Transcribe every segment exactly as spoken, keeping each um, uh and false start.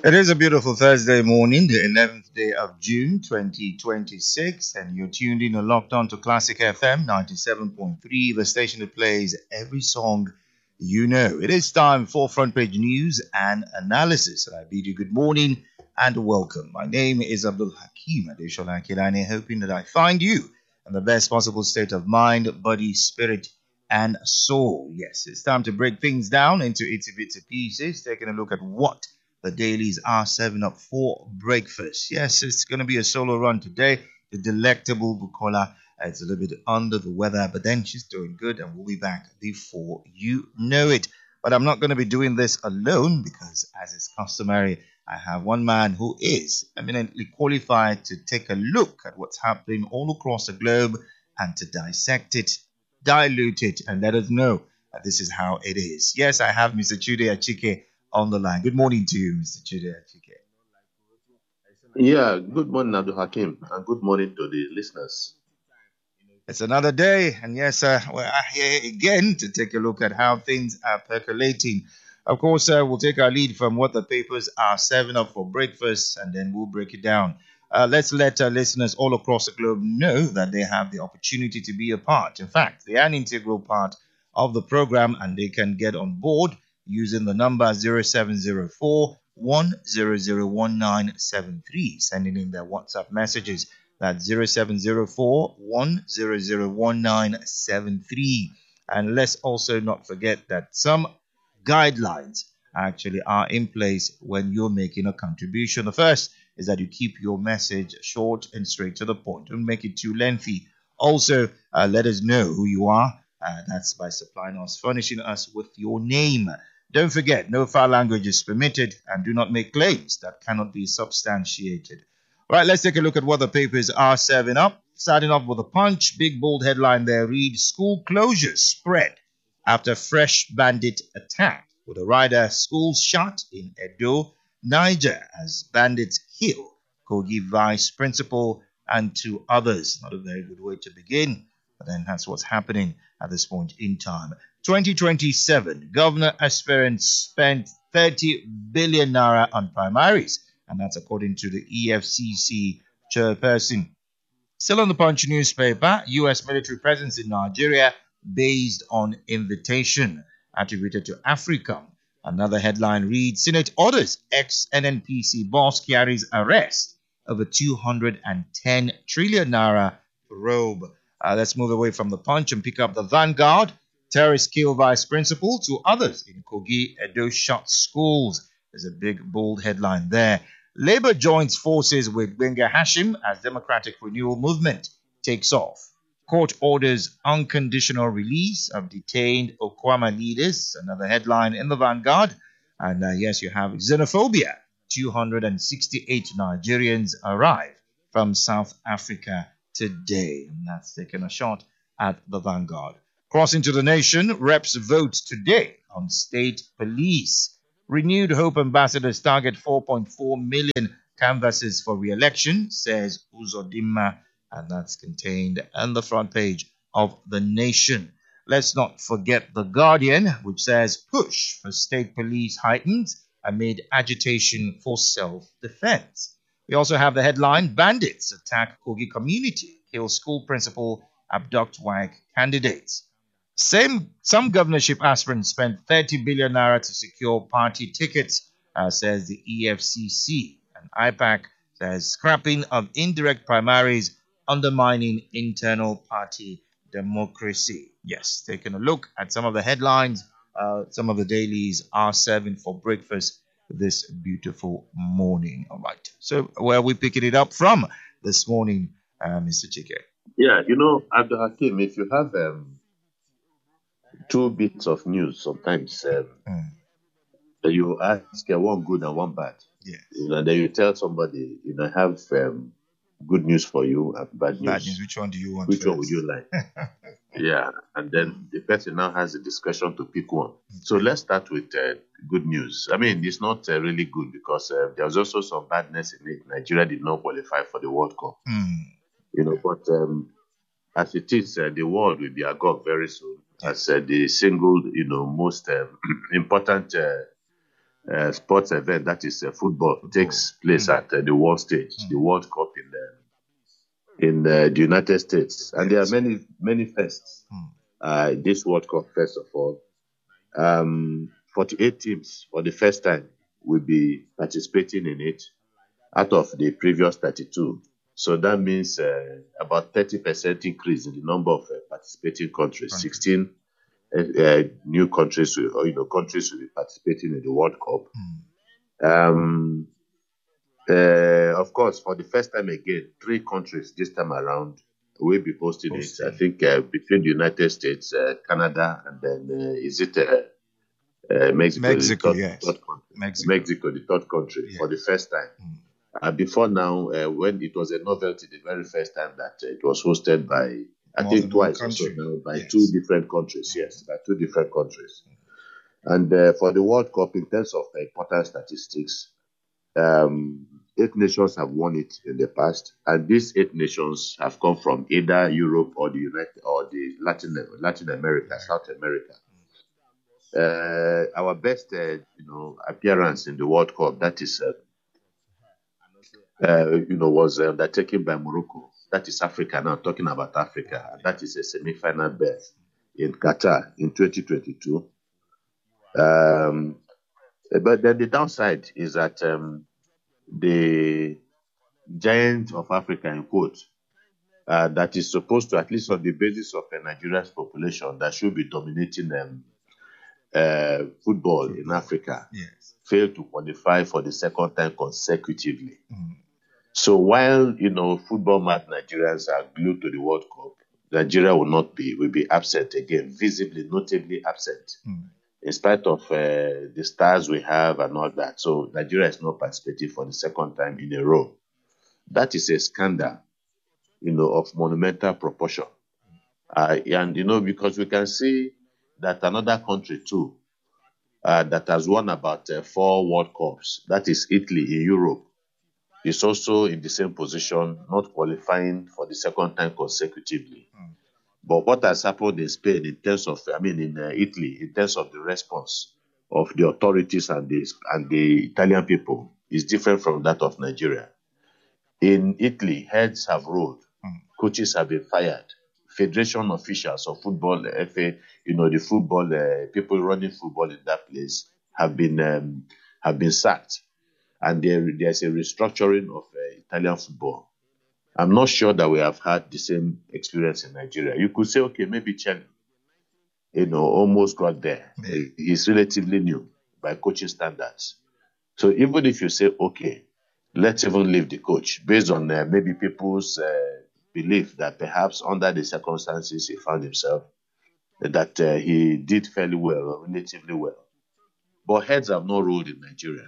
It is a beautiful Thursday morning, the eleventh day of June twenty twenty-six, and you're tuned in or locked on to Classic F M ninety-seven point three, the station that plays every song you know. It is time for front page news and analysis, and I bid you good morning and welcome. My name is Abdul Hakim Adeshola Kilani, hoping that I find you in the best possible state of mind, body, spirit, and soul. Yes, it's time to break things down into itsy bitsy pieces, taking a look at what the dailies are serving up for breakfast. Yes, it's going to be a solo run today. The delectable Bukola is a little bit under the weather, but then she's doing good and we'll be back before you know it. But I'm not going to be doing this alone because, as is customary, I have one man who is eminently qualified to take a look at what's happening all across the globe and to dissect it, dilute it, and let us know that this is how it is. Yes, I have Mister Chude Achike on the line. Good morning to you, Mister Chude Achike. Yeah, good morning, Abdul Hakim, and good morning to the listeners. It's another day, and yes, uh, we're here again to take a look at how things are percolating. Of course, uh, we'll take our lead from what the papers are serving up for breakfast, and then we'll break it down. Uh, let's let our listeners all across the globe know that they have the opportunity to be a part. In fact, they are an integral part of the program, and they can get on board using the number zero seven zero four one zero zero one nine seven three, sending in their WhatsApp messages. That's zero seven zero four one zero zero one nine seven three. And let's also not forget that some guidelines actually are in place when you're making a contribution. The first is that you keep your message short and straight to the point. Don't make it too lengthy. Also, uh, let us know who you are. Uh, that's by supplying us, furnishing us with your name. Don't forget, no foul language is permitted, and do not make claims that cannot be substantiated. All right, let's take a look at what the papers are serving up. Starting off with a Punch, big bold headline there reads: School closures spread after fresh bandit attack, with a rider schools shot in Edo, Niger, as bandits kill Kogi vice principal and two others. Not a very good way to begin, but then that's what's happening at this point in time. twenty twenty-seven, Governor aspirants spent thirty billion naira on primaries, and that's according to the E F C C chairperson. Still on the Punch newspaper, U S military presence in Nigeria based on invitation, attributed to AFRICOM. Another headline reads: Senate orders ex-N N P C boss carries arrest over two hundred ten trillion naira robe. Uh, let's move away from the Punch and pick up the Vanguard. Terrorists kill vice principal, two others in Kogi, Edo shot schools. There's a big bold headline there. Labour joins forces with Gbenga Hashim as Democratic Renewal Movement takes off. Court orders unconditional release of detained Okwama leaders. Another headline in the Vanguard. And uh, yes, you have xenophobia. two hundred sixty-eight Nigerians arrive from South Africa today. And that's taking a shot at the Vanguard. Crossing to the Nation, reps vote today on state police. Renewed Hope ambassadors target four point four million canvases for re-election, says Uzodimma, and that's contained on the front page of The Nation. Let's not forget The Guardian, which says push for state police heightens amid agitation for self-defense. We also have the headline: Bandits attack Kogi community, kill school principal, abduct W A C candidates. Same, some governorship aspirants spent thirty billion naira to secure party tickets, uh, says the E F C C. And I PAC says scrapping of indirect primaries undermining internal party democracy. Yes, taking a look at some of the headlines, uh, some of the dailies are serving for breakfast this beautiful morning. All right. So where are we picking it up from this morning, uh, Mister Chike? Yeah, you know, Abdul Hakim, if you have um, two bits of news, sometimes um, Mm, you ask uh, one good and one bad. yeah. You know, then you tell somebody, you know, I have um, good news for you and bad Bad news. news. Which one do you want Which one would first? you like? Yeah, and then the person now has the discretion to pick one. So let's start with uh, good news. I mean, it's not uh, really good because uh, there's also some badness in it. Nigeria did not qualify for the World Cup, Mm, you know, but um, as it is, uh, the world will be agog very soon yeah. as uh, the single, you know, most um, important uh, uh, sports event, that is uh, football, Football. takes place Mm. at uh, the world stage, Mm. the World Cup in the in uh, the United States, and Yes. there are many many firsts. Mm. Uh, this World Cup, first of all, um, forty-eight teams for the first time will be participating in it out of the previous thirty-two. So that means uh, about thirty percent increase in the number of uh, participating countries. Countries. sixteen uh, uh, new countries, will, or you know, countries will be participating in the World Cup. Mm. Um, uh, of course, for the first time again, three countries this time around will be hosting it. I think uh, between the United States, uh, Canada, and then uh, is it uh, uh, Mexico, Mexico, the third, yes. third country. Mexico. Mexico, the third country, Yeah. for the first time. Mm. Uh, before now, uh, when it was a novelty, the very first time that uh, it was hosted by, I More think than one twice or so country. now, by Yes. two different countries. Yes, by two different countries. And uh, for the World Cup, in terms of uh, important statistics, um, eight nations have won it in the past, and these eight nations have come from either Europe or the United or the Latin Latin America, South America. Uh, our best, uh, you know, appearance in the World Cup, that is, uh, uh, you know, was uh, undertaken by Morocco. That is Africa now. Talking about Africa, and that is a semi-final berth in Qatar in twenty twenty-two. Um, but then the downside is that um, the giant of Africa, in quotes, uh, that is supposed to, at least on the basis of uh, Nigeria's population, that should be dominating um, uh, football, football in Africa, yes. failed to qualify for the second time consecutively. Mm. So while, you know, football mad Nigerians are glued to the World Cup, Nigeria will not be, will be absent again, visibly, notably absent, Mm. in spite of uh, the stars we have and all that. So Nigeria is not participating for the second time in a row. That is a scandal, you know, of monumental proportion. Uh, and, you know, because we can see that another country too, uh, that has won about uh, four World Cups, that is Italy in Europe, is also in the same position, not qualifying for the second time consecutively. Mm. But what has happened in Spain, in terms of, I mean, in uh, Italy, in terms of the response of the authorities and the, and the Italian people, is different from that of Nigeria. In Italy, heads have rolled, Mm. coaches have been fired, federation officials of football, F A, you know, the football uh, people running football in that place have been um, have been sacked, and there there's a restructuring of uh, Italian football. I'm not sure that we have had the same experience in Nigeria. You could say, okay, maybe Chelsea, you know, almost got there. Yeah. He's relatively new by coaching standards. So even if you say, okay, let's even leave the coach based on uh, maybe people's uh, belief that perhaps under the circumstances he found himself, that uh, he did fairly well or relatively well. But heads have not rolled in Nigeria.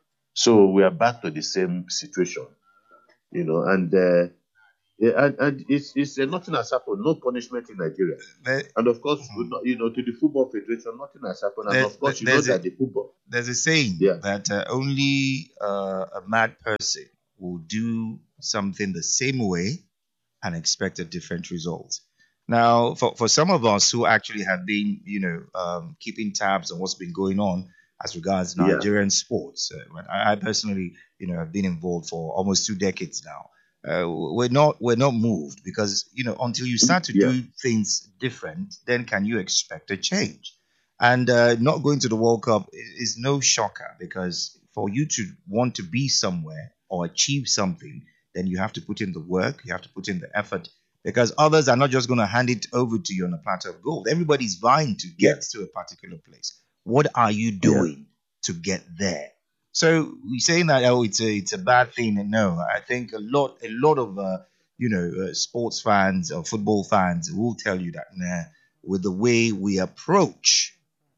So we are back to the same situation, you know, and uh, yeah, and, and it's, it's uh, nothing has happened, no punishment in Nigeria. There, And of course, Mhm. you know, to the Football Federation, nothing has happened. And There- of course, you there- know there's a- that the football, there's a saying Yeah. that uh, only uh, a mad person will do something the same way and expect a different result. Now, for, for some of us who actually have been, you know, um, keeping tabs on what's been going on as regards Yeah. Nigerian sports, uh, when I, I personally, you know, have been involved for almost two decades now. Uh, we're not we're not moved because you know until you start to Yeah. do things different, then can you expect a change? And uh, not going to the World Cup is, is no shocker because for you to want to be somewhere or achieve something, then you have to put in the work, you have to put in the effort because others are not just going to hand it over to you on a platter of gold. Everybody's vying to get Yeah. to a particular place. What are you doing to get there? So we saying that oh it's a it's a bad thing. And no, I think a lot a lot of uh, you know uh, sports fans or football fans will tell you that nah, with the way we approach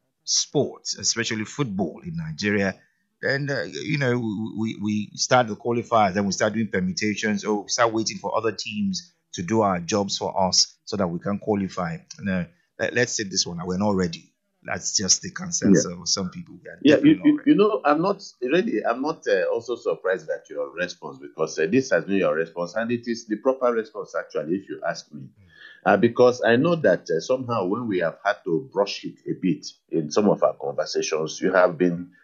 sports, especially football in Nigeria, then uh, you know we, we start the qualifiers, then we start doing permutations. Oh, start waiting for other teams to do our jobs for us so that we can qualify. No, let, let's say this one. We're not ready. That's just the consensus of some people. We are Yeah, you, definitely not you, ready. you know, I'm not really, I'm not uh, also surprised at your response because uh, this has been your response and it is the proper response actually, if you ask me. Uh, because I know that uh, somehow when we have had to brush it a bit in some of our conversations, you have been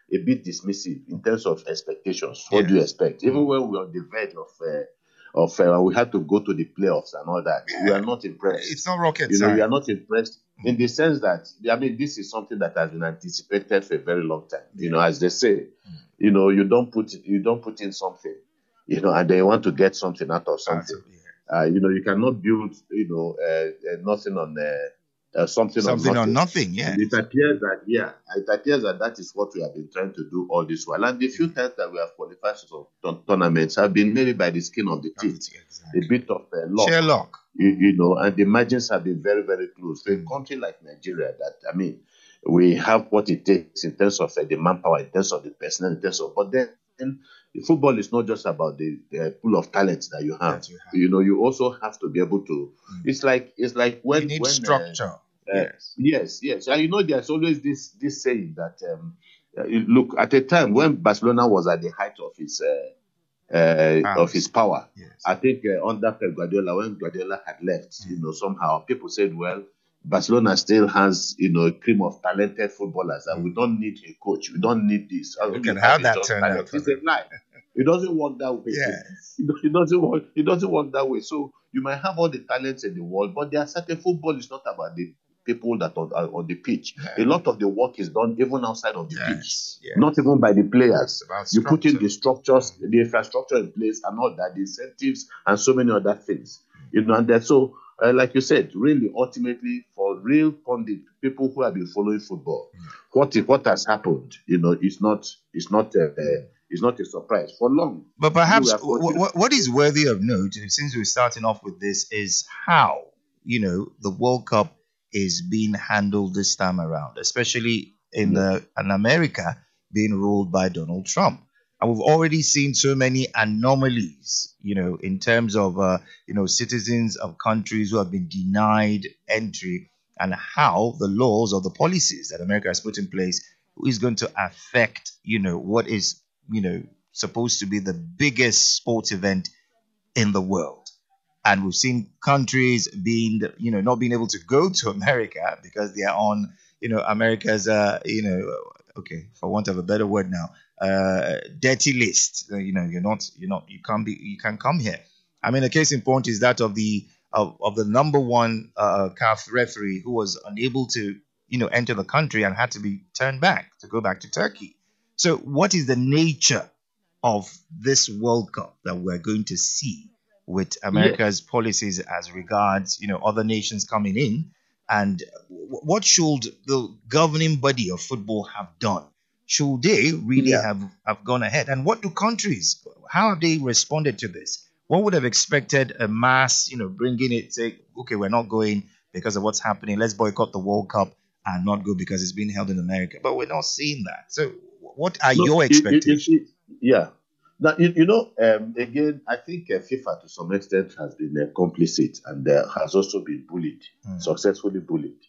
a bit dismissive in terms of expectations. What yes. do you expect? Even mm. when we're on the verge of uh, of uh, we had to go to the playoffs and all that, yeah. we are not impressed. It's not rocket you science. know, we are not impressed mm. in the sense that, I mean, this is something that has been anticipated for a very long time. Yeah. You know, as they say, mm. you know, you don't put you don't put in something, you know, and they want to get something out of something. Yeah. Uh, you know, you cannot build, you know, uh, uh, nothing on uh, Uh, something, something on nothing. on nothing, yeah. And it appears that, yeah, it appears that that is what we have been trying to do all this while. And the few times that we have qualified for tournaments have been maybe by the skin of the teeth, exactly. a bit of uh, luck, sheer luck, you, you know, and the margins have been very, very close. For mm. a country like Nigeria, that I mean, we have what it takes in terms of uh, the manpower, in terms of the personnel, in terms of, but then. The football is not just about the, the pool of talents that you have. you have. You know, you also have to be able to. Mm. It's like it's like when you need when, structure. Uh, yes, yes, yes. And you know, there's always this this saying that um, uh, look, at a time when Barcelona was at the height of his uh, uh, of his power, yes. I think uh, under Pep Guardiola, when Guardiola had left, mm. you know, somehow people said, well, Barcelona still has, you know, a cream of talented footballers, and mm. we don't need a coach. We don't need this. Look at how that turned out. It's a lie. It doesn't work that way. Yes. It doesn't work. It doesn't work that way. So you might have all the talents in the world, but there are certain football is not about the people that are on the pitch. Yeah. A lot of the work is done even outside of the yes. pitch, yes. not even by the players. You put in the structures, mm. the infrastructure in place, and all that, the incentives, and so many other things. You know, and that so. Uh, like you said, really, ultimately, for real pundit people who have been following football, mm. what is what has happened, you know, it's not, it's not, uh, uh, it's not a surprise for long. But perhaps w- w- what is worthy of note, since we're starting off with this, is how you know the World Cup is being handled this time around, especially in yeah. the in America being ruled by Donald Trump. And we've already seen so many anomalies, you know, in terms of, uh, you know, citizens of countries who have been denied entry, and how the laws or the policies that America has put in place is going to affect, you know, what is, you know, supposed to be the biggest sports event in the world. And we've seen countries being, you know, not being able to go to America because they are on, you know, America's, uh, you know, okay, for want of a better word now, uh dirty list. You know, you're not you're not you can't be you can come here. I mean, a case in point is that of the of, of the number one uh C A F referee who was unable to, you know, enter the country and had to be turned back to go back to Turkey. So what is the nature of this World Cup that we're going to see with America's yeah. policies as regards, you know, other nations coming in? And what should the governing body of football have done? Should they really yeah. have, have gone ahead? And what do countries, how have they responded to this? One would have expected a mass, you know, bringing it, say, okay, we're not going because of what's happening. Let's boycott the World Cup and not go because it's being held in America. But we're not seeing that. So what are no, your expectations? It, it, it, yeah. Now, you, you know, um, again, I think uh, FIFA to some extent has been uh, complicit and uh, has also been bullied, mm. successfully bullied.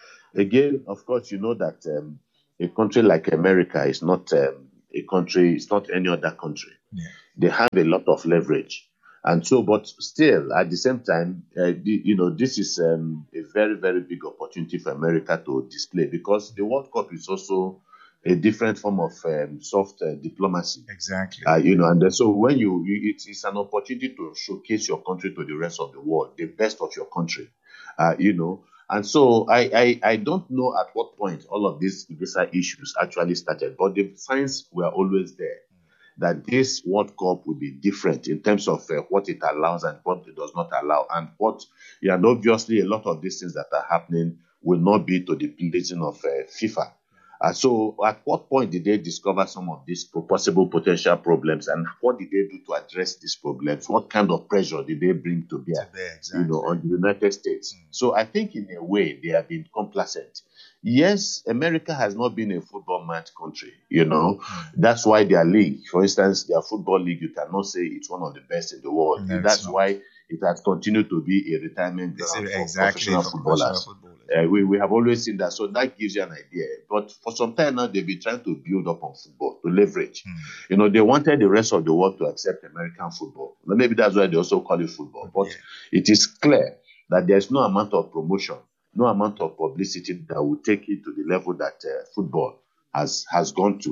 Again, of course, you know that um, a country like America is not um, a country, it's not any other country. Yeah. They have a lot of leverage. And so, but still, at the same time, uh, the, you know, this is um, a very, very big opportunity for America to display, because the World Cup is also a different form of um, soft uh, diplomacy. Exactly. Uh, you know, and then, so when you, you it, it's an opportunity to showcase your country to the rest of the world, the best of your country, uh, you know. And so I, I, I don't know at what point all of these visa issues actually started, but the signs were always there that this World Cup will be different in terms of uh, what it allows and what it does not allow, and what, yeah, and obviously a lot of these things that are happening will not be to the pleasing of uh, FIFA. Uh, so at what point did they discover some of these possible potential problems, and what did they do to address these problems? What kind of pressure did they bring to bear, to bear exactly. you know, on the United States? Mm. So I think in a way they have been complacent. Yes, America has not been a football-mad country, you know. Mm. That's why their league, for instance, their football league, you cannot say it's one of the best in the world. No, that's why it has continued to be a retirement ground for exactly professional for footballers. Footballers. Uh, we, we have always seen that, so that gives you an idea. But for some time now, they've been trying to build up on football, to leverage. Mm. You know, they wanted the rest of the world to accept American football. Maybe that's why they also call it football. But yeah. it is clear that there's no amount of promotion, no amount of publicity that will take it to the level that uh, football has has gone to.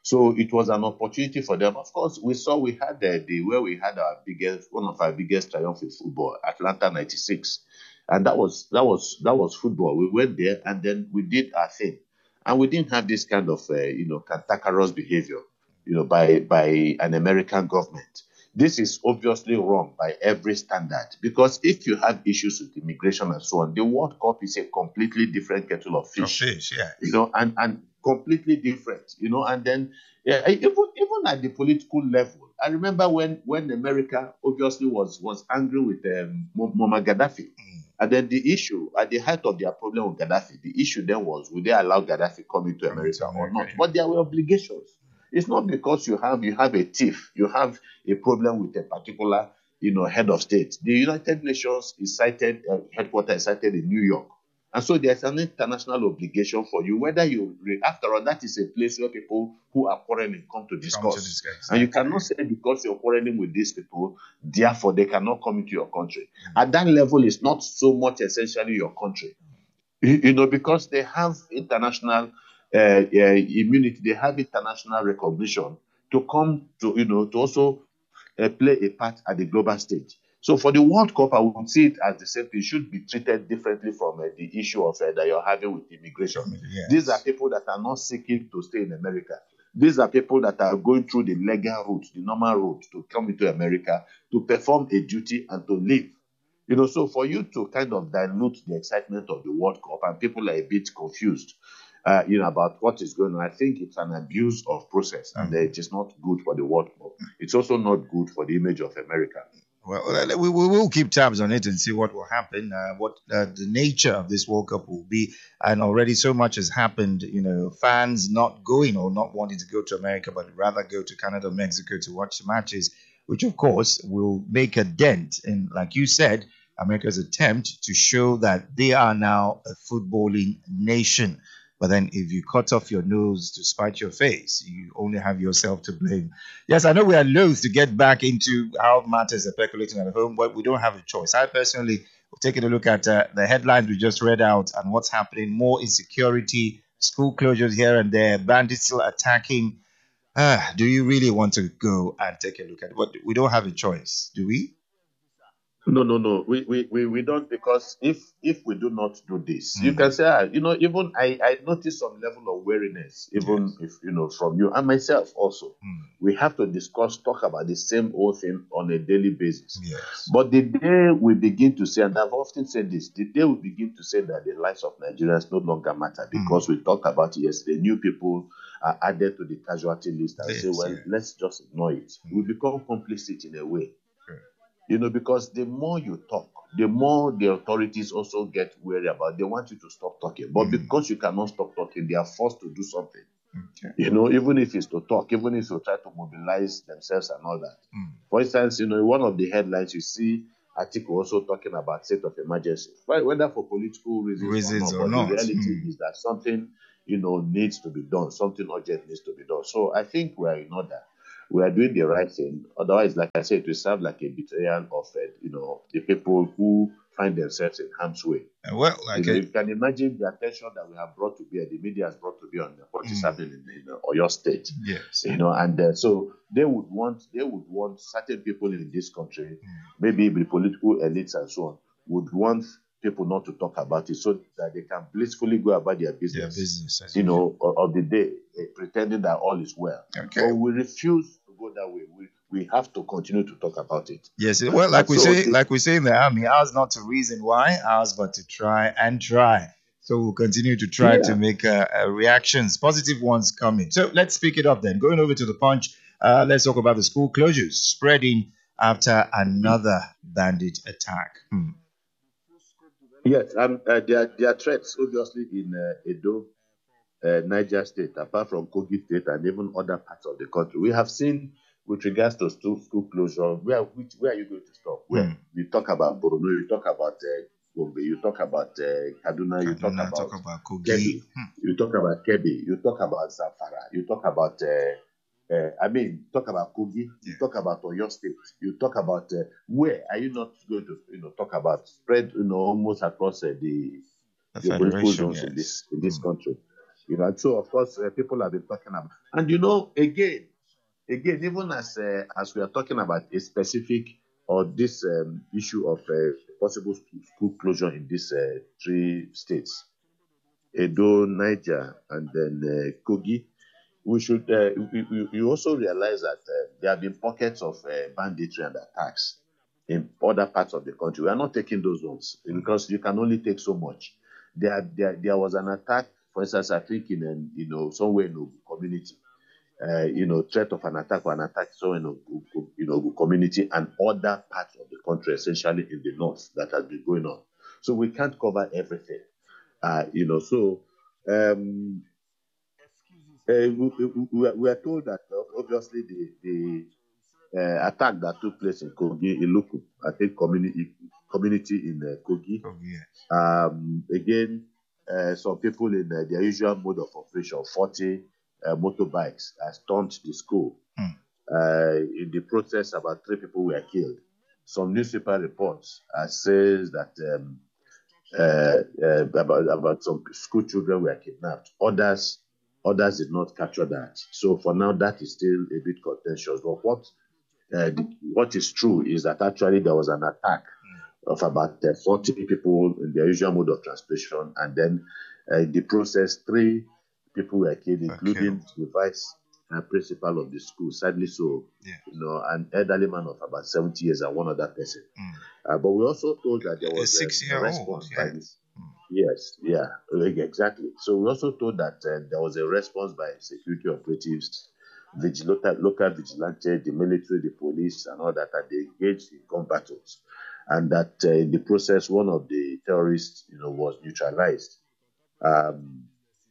So it was an opportunity for them. Of course, we saw we had the, the where we had our biggest, one of our biggest triumph in football, Atlanta ninety-six, and that was that was that was football. We went there and then we did our thing, and we didn't have this kind of uh, you know cantankerous behavior, you know, by by an American government. This is obviously wrong by every standard, because if you have issues with immigration and so on, the World Cup is a completely different kettle of fish. Of fish, yes. You know, and and completely different. You know, and then yeah, even even at the political level, I remember when when America obviously was was angry with um, Mu- Muammar Gaddafi. And then the issue, at the height of their problem with Gaddafi, the issue then was, would they allow Gaddafi come into Come America into or America, not? yeah. But there were obligations. It's not because you have you have a thief, you have a problem with a particular you know head of state. The United Nations is cited, uh, headquarters is cited in New York, and so there's an international obligation for you. Whether you, re- after all, that is a place where people who are quarreling come to discuss. Come to discuss, And you exactly. cannot say because you're quarreling with these people, therefore they cannot come into your country. At that level, it's not so much essentially your country. You, you know, because they have international uh, uh, immunity, they have international recognition to come to, you know, to also uh, play a part at the global stage. So for the World Cup, I would see it as the same thing. It should be treated differently from uh, the issue of uh, that you're having with immigration. Yes. These are people that are not seeking to stay in America. These are people that are going through the legal route, the normal route to come into America to perform a duty and to live. You know, so for you to kind of dilute the excitement of the World Cup, and people are a bit confused, uh, you know, about what is going on, I think it's an abuse of process, and uh, it is not good for the World Cup. It's also not good for the image of America. Well, uh, we, we will keep tabs on it and see what will happen, uh, what uh, the nature of this World Cup will be. And already so much has happened, you know, fans not going or not wanting to go to America, but rather go to Canada or Mexico to watch the matches, which of course will make a dent in, like you said, America's attempt to show that they are now a footballing nation. But then if you cut off your nose to spite your face, you only have yourself to blame. Yes, I know we are loath to get back into how matters are percolating at home, but we don't have a choice. I personally, taking a look at uh, the headlines we just read out and what's happening, more insecurity, school closures here and there, bandits still attacking. Uh, do you really want to go and take a look at it? But we don't have a choice, do we? No, no, no. We, we, we, we don't, because if if we do not do this, you Mm. can say, ah, you know, even I, I noticed some level of weariness, even if, you know, from you and myself also. Mm. We have to discuss, talk about the same old thing on a daily basis. Yes. But the day we begin to say, and I've often said this, the day we begin to say that the lives of Nigerians no longer matter, because we talked about it yesterday, new people are added to the casualty list, and say, Yes, well, yeah. let's just ignore it. We become complicit in a way. You know, because the more you talk, the more the authorities also get wary about. They want you to stop talking. But Mm. because you cannot stop talking, they are forced to do something. Okay. You know, even if it's to talk, even if you try to mobilize themselves and all that. Mm. For instance, you know, in one of the headlines, you see article also talking about state of emergency, whether for political reasons, Reasons or or not. But not. the reality Mm. is that something, you know, needs to be done. Something urgent needs to be done. So I think we are in order. We are doing the right thing. Otherwise, like I said, it will serve like a betrayal of, uh, you know, the people who find themselves in harm's way. Uh, Well, You like know, a, you can imagine the attention that we have brought to bear, the media has brought to bear on what is Mm. happening in, in uh, Oyo State. yes. You know, and uh, so they would want they would want certain people in this country, maybe the political elites and so on, would want people not to talk about it so that they can blissfully go about their Their business. business. as You usual. know, of, of the day, eh, pretending that all is well. Okay. But we refuse to go that way. We we have to continue to talk about it. Yes, well, like And we so say, the- like we say in the army, ours not to reason why, ours but to try and try. So we'll continue to try Yeah. to make uh, uh, reactions, positive ones coming. So let's pick it up then. Going over to the punch, uh, let's talk about the school closures spreading after another bandit attack. Hmm. Yes, um, uh, there, are- there are threats, obviously, in uh, Edo, uh, Niger State, apart from Kogi State and even other parts of the country. We have seen, with regards to school, school closure, where which, where are you going to stop? Where Hmm. you talk about Borno, you talk about uh, Gombe, you talk about uh, Kaduna, you talk Kaduna, about talk about Kogi. Kebbi, Hmm. you talk about Kebbi, you talk about Zamfara, you talk about, uh, uh, I mean, talk about Kogi, you Yeah. talk about Oyo State, you talk about uh, where are you not going to, you know, talk about spread, you know, almost across uh, the The geopolitical Federation, zones in yes. this in this Hmm. country. You know, and so of course uh, people have been talking about, and you know, again, again, even as uh, as we are talking about a specific or this um, issue of uh, possible school closure in these uh, three states, Edo, Niger, and then uh, Kogi, we should uh, we, we, we also realize that uh, there have been pockets of uh, banditry and attacks in other parts of the country. We are not taking those ones because you can only take so much. There, there, there was an attack, for instance, I think in a, you know somewhere in a community, uh, you know, threat of an attack or an attack somewhere in a you know community and other parts of the country, essentially in the north, that has been going on. So we can't cover everything, uh, you know. So. Um, uh, we, we, we are we are told that uh, obviously the, the uh, attack that took place in Kogi, Iluku, I think community community in uh, Kogi. Oh, yes. Um, again, uh, some people in uh, their usual mode of operation, forty uh, motorbikes, uh, stormed the school. Hmm. Uh, in the process, about three people were killed. Some newspaper reports uh, says that um, uh, uh, about, about some school children were kidnapped. Others others did not capture that. So for now, that is still a bit contentious. But what uh, the, what is true is that actually there was an attack of about uh, forty people in their usual mode of transportation, and then uh, in the process, three people were killed, including killed. the vice uh, principal of the school. Sadly, so Yeah. you know, an elderly man of about seventy years and one other person. Mm. Uh, but we also told that there A was um, a six-year-old. response by Yeah. this. Yes, yeah, like, exactly. So we also told that uh, there was a response by security operatives, vigil- local, local vigilante, the military, the police, and all that, and they engaged in gun battles, and that uh, in the process, one of the terrorists, you know, was neutralized. Um,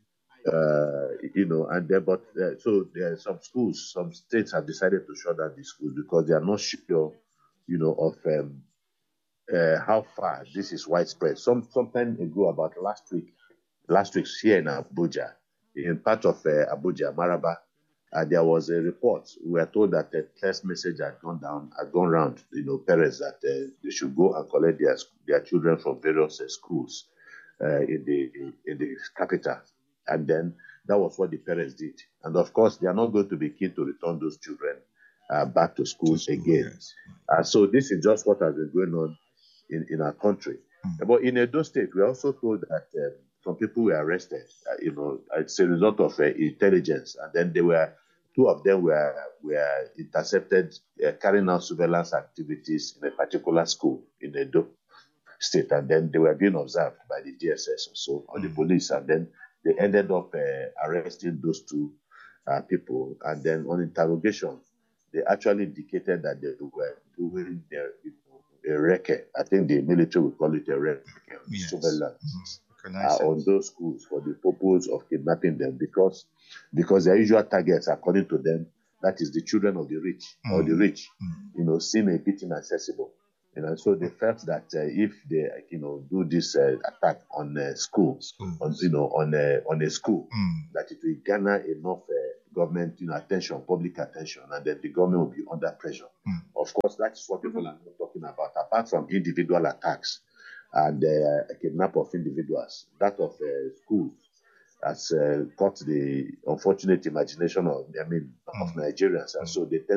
uh, you know, and then, but uh, so there are some schools, some states have decided to shut down the schools because they are not sure, you know, of um, uh, how far this is widespread. Some sometime ago, about last week, last week here in Abuja, in part of uh, Abuja, Maraba, uh, there was a report. We were told that a text message had gone down, had gone round. You know, parents that uh, they should go and collect their their children from various uh, schools uh, in the in, in the capital, and then that was what the parents did. And of course, they are not going to be keen to return those children uh, back to school, To school, again. yes. Uh, so this is just what has been going on in, in our country. Mm. But in Edo State, we also told that um, some people were arrested, uh, you know, as a result of uh, intelligence. And then they were, two of them were, were intercepted uh, carrying out surveillance activities in a particular school in Edo State. And then they were being observed by the D S S or so, or the Mm. police. And then they ended up uh, arresting those two uh, people. And then on interrogation, they actually indicated that they were doing their, you know, a record. I think the military will call it a record, Yes. surveillance Mm. uh, on those schools for the purpose of kidnapping them, because because their usual targets, according to them, that is the children of the rich mm. or the rich, mm. you know, seem a bit inaccessible. You know, so they felt that uh, if they, you know, do this uh, attack on a school, Schools. on you know, on a on a school, Mm. that it will garner enough uh, government, you know, attention, public attention, and then the government will be under pressure. Mm. Of course, that's what people are not talking about. Apart from individual attacks and uh, kidnap of individuals, that of uh, schools has uh, caught the unfortunate imagination of, I mean, of Mm. Nigerians, and Mm. so they tend